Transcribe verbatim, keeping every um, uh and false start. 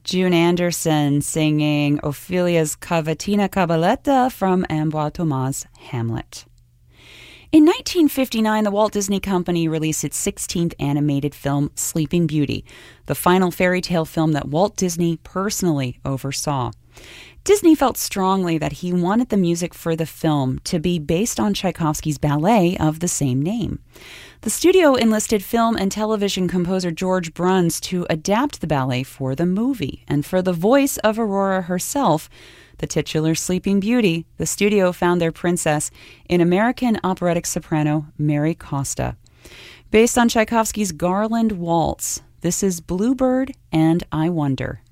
June Anderson singing Ophelia's Cavatina Cabaletta from Ambroise Thomas' Hamlet. In nineteen fifty-nine, the Walt Disney Company released its sixteenth animated film, Sleeping Beauty, the final fairy tale film that Walt Disney personally oversaw. Disney felt strongly that he wanted the music for the film to be based on Tchaikovsky's ballet of the same name. The studio enlisted film and television composer George Bruns to adapt the ballet for the movie, and for the voice of Aurora herself, the titular Sleeping Beauty, the studio found their princess in American operatic soprano Mary Costa. Based on Tchaikovsky's Garland Waltz, this is Bluebird and I Wonder.